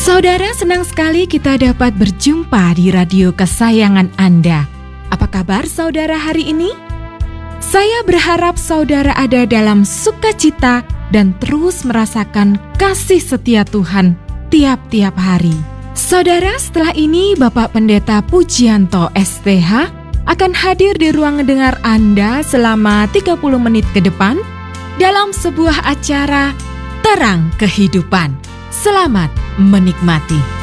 Saudara, senang sekali kita dapat berjumpa di radio kesayangan Anda. Apa kabar saudara hari ini? Saya berharap saudara ada dalam sukacita dan terus merasakan kasih setia Tuhan tiap-tiap hari. Saudara, setelah ini Bapak Pendeta Pujianto STH akan hadir di ruang dengar Anda selama 30 menit ke depan dalam sebuah acara Terang Kehidupan. Selamat menikmati.